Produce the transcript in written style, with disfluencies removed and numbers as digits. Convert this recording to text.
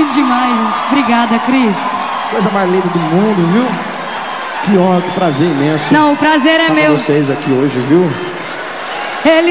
lindo demais, gente. Obrigada, Cris. Coisa mais linda do mundo, viu? Que honra, que prazer imenso. Não, o prazer é estar meu. com vocês aqui hoje, viu? Ele